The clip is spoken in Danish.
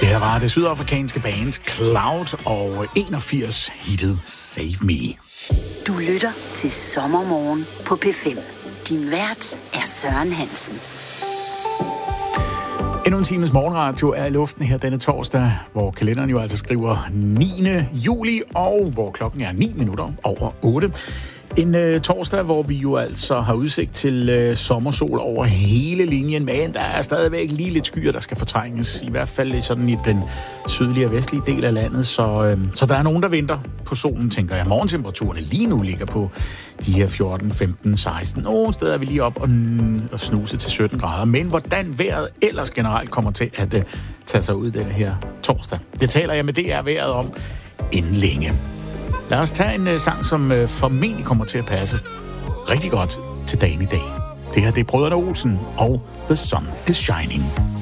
Det her var det sydafrikanske band Cloud og 81 hittet Save Me. Du lytter til Sommermorgen på P5. Din vært er Søren Hansen. Endnu en times morgenradio er i luften her denne torsdag, hvor kalenderen jo altså skriver 9. juli, og hvor klokken er 9 minutter over 8. En torsdag, hvor vi jo altså har udsigt til sommersol over hele linjen, men der er stadigvæk lige lidt skyer, der skal fortrænges, i hvert fald sådan i den sydlige og vestlige del af landet, så der er nogen, der venter på solen, tænker jeg. Morgentemperaturerne lige nu ligger på de her 14, 15, 16. Nogle steder er vi lige op og snuse til 17 grader, men hvordan vejret ellers generelt kommer til at tage sig ud denne her torsdag, det taler jeg med DR-vejret om inden længe. Lad os tage en sang, som formentlig kommer til at passe rigtig godt til dagen i dag. Det her, det er Brødrene Olsen og The Sun is Shining.